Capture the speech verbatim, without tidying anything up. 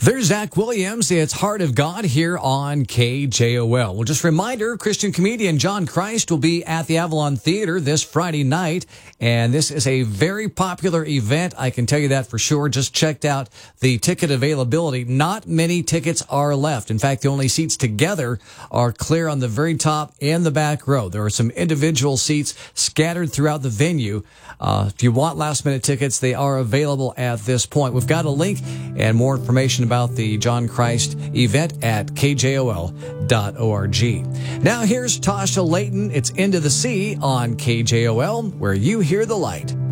There's Zach Williams. It's Heart of God here on K J O L. Well, just a reminder, Christian comedian John Christ will be at the Avalon Theater this Friday night. And this is a very popular event. I can tell you that for sure. Just checked out the ticket availability. Not many tickets are left. In fact, the only seats together are clear on the very top and the back row. There are some individual seats scattered throughout the venue. Uh, if you want last minute tickets, they are available at this point. We've got a link and more information about the John Christ event at K J O L dot org. Now here's Tasha Layton. It's Into the Sea on K J O L, where you hear the light.